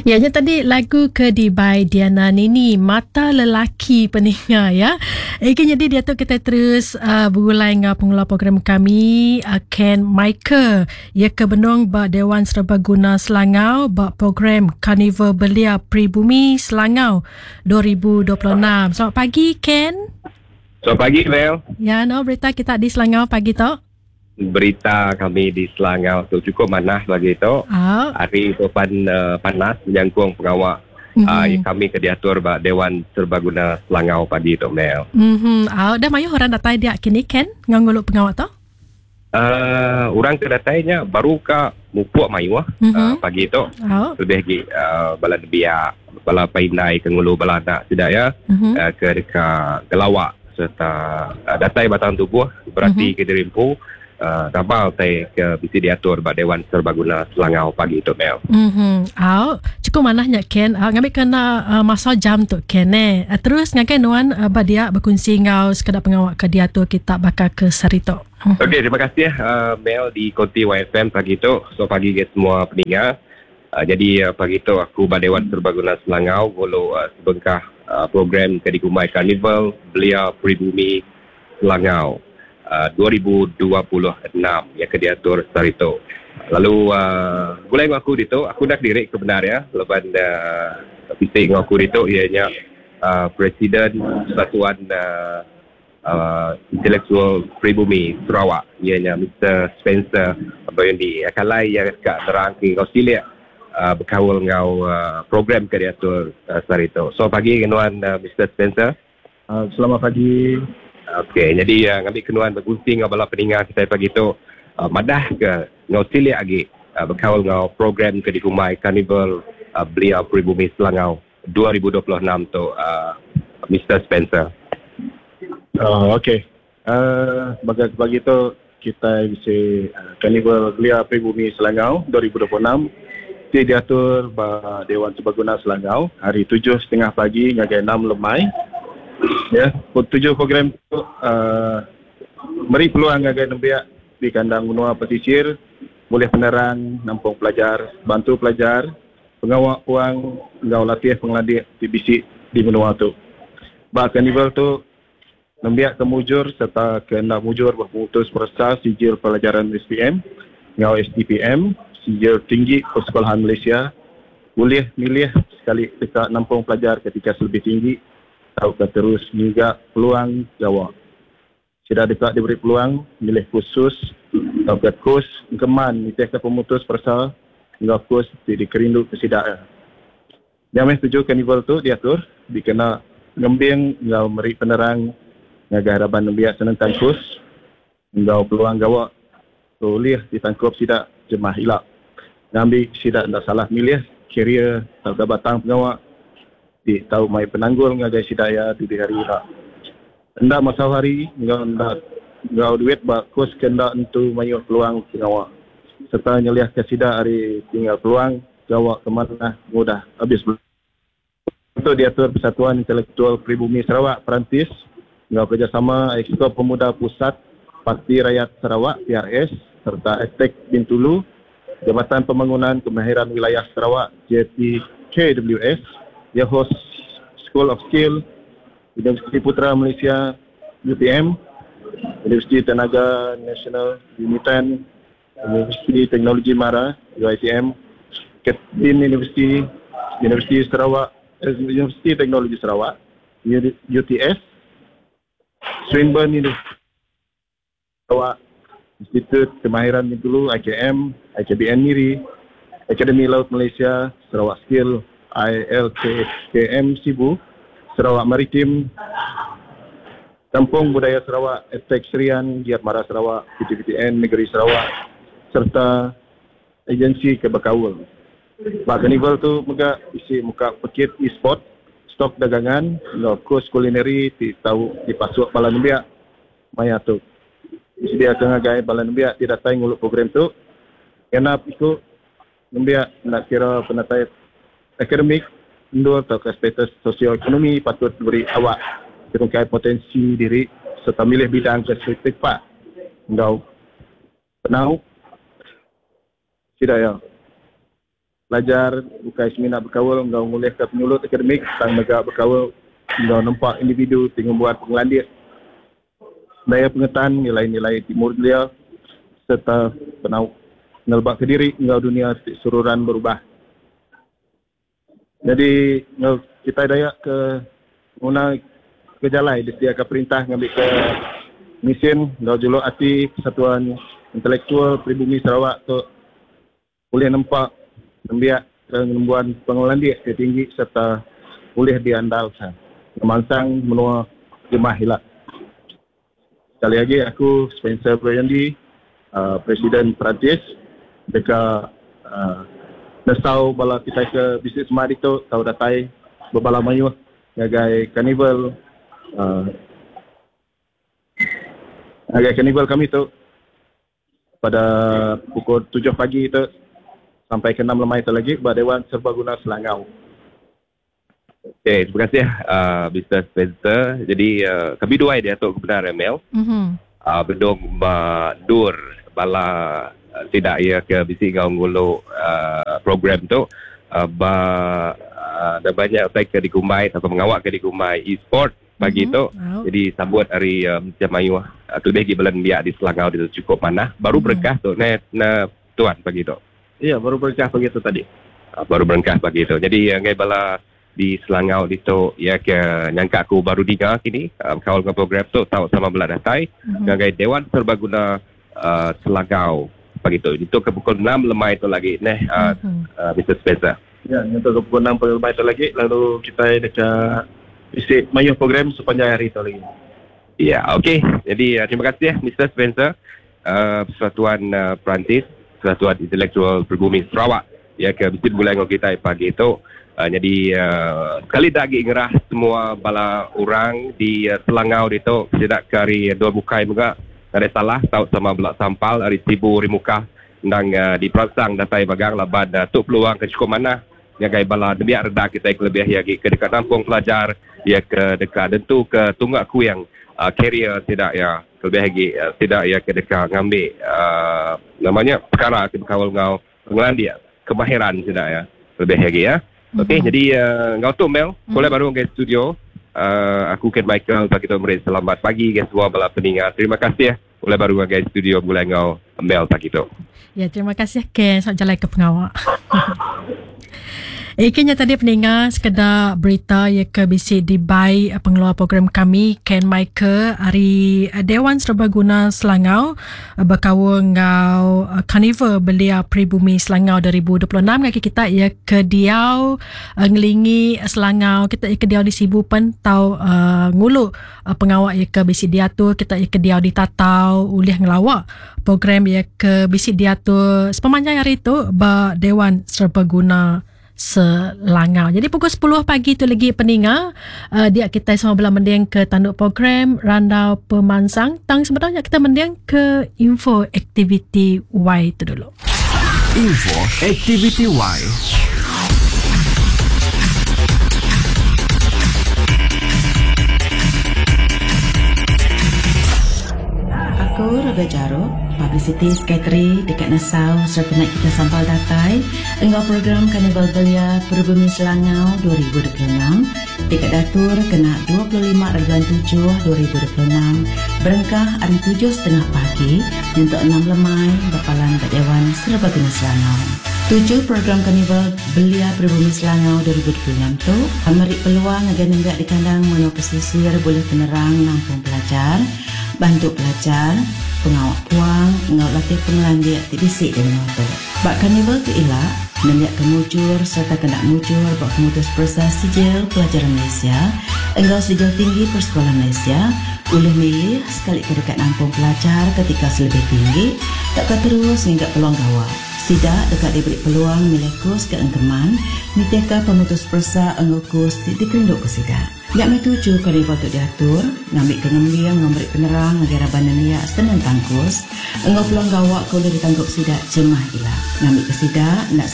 Ianya tadi lagu Kedi by Diana Nini, Mata Lelaki Peningat ya. Jadi dia tu kita terus berulang dengan pengelola program kami Ken Michael. Ia kebenung ba Dewan Serbaguna Selangau ba program Karnival Belia Pribumi Selangau 2026. Selamat pagi Ken. Selamat pagi Mel. Ya, berita kita di Selangau pagi tu. Berita kami di Selangau tu cukup panas bagi tu. Hari tu panas menyangkung pengawal. Kami diatur ba Dewan Serbaguna Selangau pagi tu Mel. Dah mayu orang datang dia kini Ken nganguluk pengawal tu? Orang kedatainya baru ka mupuk mayu pagi tu. Lebih lagi bala biak, bala painai kengulu bala nak tidak ya. Ke dekat Gelawak serta datai batang tubuh berarti ke Derimpu. Rabal saya ke bisi diatur ba Dewan Serbaguna Selangau pagi tu Mel. Cukup manahnya Ken. Ngambil kena masa jam tu Ken terus ngakai nuan ba dia berkongsi ngau sekedar pengawak ke diatur kita bakal ke Sarito. Okey, terima kasih Mel di Konti YFM pagi tu. So pagi ke semua pendengar. Jadi pagi tu aku ba Dewan Serbaguna Selangau bolo sebengkah program Kedikumai Karnival Belia Pribumi Selangau 2026 yang diatur Sarito. Lalu mulai dengan aku dito, aku nak direct kebenarnya lepas bisik dengan aku dito ianya Presiden Persatuan Intelektual Pribumi Sarawak ianya Mr. Spencer Boyondi akalai yang kat nerangking Australia berkawal dengan program diatur Sarito. So pagi kenuan Mr. Spencer. Selamat pagi. Okey, jadi ngambil kenuan bergunting dengan bala pendengar kita pagi tu madah ke Australia lagi berkawal dengan program Kedikumai Karnival Belia Pribumi Selangau 2026 tu Mr. Spencer. Okey. Bagi tu kita bisa Karnival Belia Pribumi Selangau 2026 diatur ba Dewan Serbaguna Selangau hari 7.30 pagi hingga 6 lemai. Ya, tujuh program tu beri peluang agak nembiak di kandang benua pesisir, boleh penerang, nampung pelajar, bantu pelajar, pengawal puang, ngau latih pengladik di bisik di benua tu. Ba karnival tu nembiak kemujur serta kena mujur berputus persa sijil pelajaran SPM, ngau SDPM, sijil tinggi Persekolahan Malaysia, boleh milih sekali dekat nampung pelajar ketika lebih tinggi. Tahu ke terus hingga peluang jawab. Tidak dekat diberi peluang, milih khusus, tahu ke kurs, keman, mitih ke pemutus persa, hingga kurs dikerindu kesidak. Yang tujuh karnival tu diatur, dikena ngembing, hingga meri penerang, hingga harapan nembiak senentang kurs, hingga peluang jawab, boleh ditangkup sidak jemaah hilap. Ngambil sidak tak salah milih, karier, tahu ke batang pengawak, di tahu mai penanggul ngagai sidaya di hari tak. Hendak masa hari ngau duit ba kos kenda untuk mayu peluang pengawak. Serta nyeliah ke sida hari tinggal peluang jawab ke mana mudah habis. Untuk diatur Persatuan Intelektual Pribumi Sarawak Perantis ngau kerjasama Eksekutif Pemuda Pusat Parti Rakyat Sarawak PRS serta Ektek Bintulu Jabatan Pembangunan Kemahiran Wilayah Sarawak JPKWS ya host School of Skill, Universiti Putra Malaysia UPM, Universiti Tenaga Nasional UNITAN, Universiti Teknologi Mara UITM, Ketin Universiti Sarawak, Universiti Teknologi Sarawak UTS, Swinburne Universiti Sarawak, Institut Kemahiran Bintulu IKM, IKBN Miri, Akademi Laut Malaysia, Sarawak Skill ILKM Sibu, Sarawak Maritim, Kampung Budaya Sarawak, Estek Serian, Giat Mara Sarawak, PTPTN Negeri Sarawak, serta agensi Kebakawul. Pak Karnival tu isi muka pekit e-sport, stok dagangan, kurs kulineri, tahu dipasuk Balan Nembiak, maya tu. Disediakan ngagai Balan Nembiak, tidak tahu nguluk program tu. Kenapa ikut Nembiak nak kira penatai akademik, indoor atau ke status sosioekonomi patut beri awak terungkai potensi diri serta milih bidang ke tepat. Engkau penau tidak ya. pelajar bukan seminat berkawal ngau mulih ke penyulut akademik tang negara berkawal ngau nampak individu tinggal buat pengelandia daya pengetahuan nilai-nilai timur dia serta ngelbak ke diri ngau dunia sururan berubah. Jadi ngau kita daya ke guna ke jalan disediakan perintah ngambil ke mesin ngau juluk hati Persatuan Intelektual Pribumi Sarawak tu boleh nampak membiak kelembuan pengelandia tinggi serta boleh diandalkan memansang menua jemaah hilak. Sekali lagi aku Spencer Brayandi, Presiden Perancis dekat Nesau bala kita ke bisnis mari tu tahu datai berbala mayuh ngagai karnival kami tu pada pukul 7 pagi tu sampai ke 6 lemai tu lagi pada Dewan Serbaguna Selangau. Okay, terima kasih Mr. Spencer. Jadi kami dua dia tu kebenaran Mel. Bedong dur bala tidak ia ke bisi ngau ngulu program tu ada banyak saya ke digumai atau mengawak ke digumai e-sport pagi tu. Jadi sambut hari Jemayu lebih lagi bulan biak di Selangau itu cukup mana. Baru berkah tu na tuan pagi tu. Ya, baru berkah pagi tu tadi. Baru berkah pagi tu. Jadi ngai bala di Selangau itu ya ke nyangka aku baru dengar kini kawal dengan program tu tahu sama belah datai ngai Dewan Serbaguna Selangau pagi tu. Itu ke pukul 6 lemai tu lagi Mr. Spencer. Ya, itu ke pukul 6 lemai tu lagi lalu kita dekat isi mayuh program sepanjang hari tu lagi. Ya, okey. Jadi terima kasih Mr. Spencer. Persatuan Perancis, Persatuan Intelektual Pribumi Sarawak ya ke bisip bulan dengan kita pagi itu. Jadi kali lagi ngerah semua bala orang di Selangau itu tidak kari dua bukai juga ada salah tahu sama belak sampal hari sibu rimuka nang diperangsang datai bagang laban tu peluang ke cukup mana yang gai bala demiak reda kita lebih lagi ke dekat Nampung Pelajar ya ke dekat tentu ke Tunggak Kuyang career tidak ya lebih lagi tidak ya ke dekat ngambil namanya perkara ke kawal ngau pengelandia kemahiran tidak ya lebih lagi ya. Okey, jadi ngau tu Mel boleh baru ke studio. Aku Ken Michael bagi tu murid selamat pagi ke semua bala pendengar. Terima kasih boleh baru ke studio boleh ngau Mel pagi tu. Ya, terima kasih Ken sok jalan ke pengawak. Kenya tadi pendengar sekedar berita ya ke bisi di by pengeluar program kami Ken Michael hari Dewan Serbaguna Selangau berkawa ngau Carnival Belia Pribumi Selangau 2026 kaki kita ya ke Diau ngelingi Selangau kita ya ke Diau di Sibu pen tau ngulu pengawak ya ke bisi diatur kita ya ke Diau di Tatau ulih ngelawak program ya ke bisi diatur sepanjang hari itu Dewan Serbaguna Selangau. Jadi pukul 10 pagi tu lagi pendengar dia kita semua belah mendiang ke tanduk program Randau Pemansang tang sebenarnya kita mendiang ke info aktiviti Y tu dulu. Info aktiviti Y. Aku Raga Jaro, Publicity Secretary dekat Nesau serta naik kita sampal datai engkau program Carnival Belia Pribumi Selangau 2026 dekat Datur kena 25 Ragawan 7 2026 berengkah hari 7.30 pagi untuk 6 lemai berpalan ke Dewan Serbaguna Selangau. 7 program Carnival Belia Pribumi Selangau 2026 tu amari peluang negara-negara di kandang menua pesisir boleh penerang Nampung Pelajar bantu pelajar, pengawak puang, ngau latih pengelandia TBC dan motor. Bak Carnival tu ilak, mendiak kemujur serta kena mujur bak pemutus persa sijil pelajaran Malaysia, engkau sijil tinggi persekolah Malaysia, boleh milih sekali ke dekat Nampung Pelajar ketika selebih tinggi, takkan terus hingga peluang gawak. Sida dekat diberi peluang milih kurs ke engkeman, miteka pemutus persa engkau kurs dipinduk ke sida. Yak metuju Carnival tu diatur, ngambil kengembiang, ngambil penerang, negara bandar niak senang tangkus, engkau peluang gawak kau boleh ditanggup sida jemah ilah. Ngambil ke sida, nak